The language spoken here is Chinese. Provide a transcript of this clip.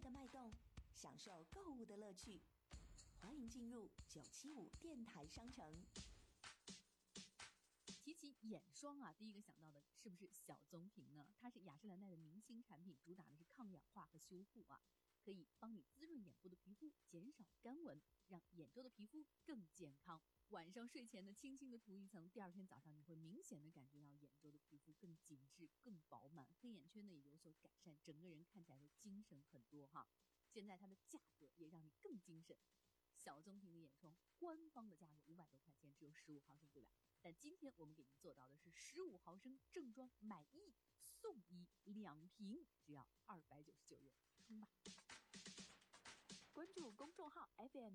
的脉动，享受购物的乐趣。欢迎进入975电台商城。 提起眼霜啊，第一个想到的是不是小棕瓶呢？它是雅诗兰黛的明星产品，主打的是抗氧化和修护啊，可以帮你滋润眼部的皮肤，减少干纹，让眼周的皮肤更健康。晚上睡前呢，轻轻的涂一层，第二天早上你会明显的感觉到眼周的皮肤更紧致、更饱满，黑眼圈呢也有所改善，整个人看起来都精神很多哈。现在它的价格也让你更精神，小棕瓶的眼霜官方的价格500多块钱，只有15毫升，对吧？但今天我们给您做到的是15毫升正装买1送1，2瓶只要299元，冲吧！关注公众号 FM